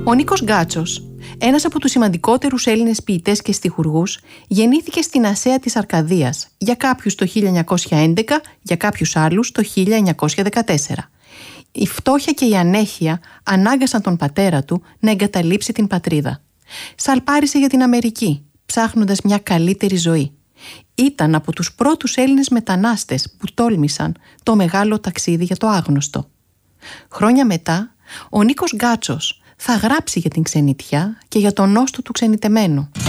Ο Νίκος Γκάτσος, ένας από τους σημαντικότερους Έλληνες ποιητές και στιχουργούς, γεννήθηκε στην Ασσέα της Αρκαδίας, για κάποιους το 1911, για κάποιους άλλους το 1914. Η φτώχεια και η ανέχεια ανάγκασαν τον πατέρα του να εγκαταλείψει την πατρίδα. Σαλπάρισε για την Αμερική, ψάχνοντας μια καλύτερη ζωή. Ήταν από τους πρώτους Έλληνες μετανάστες που τόλμησαν το μεγάλο ταξίδι για το άγνωστο. Χρόνια μετά, ο Νίκος Γκάτσος θα γράψει για την ξενιτιά και για τον νόστο του ξενιτεμένου.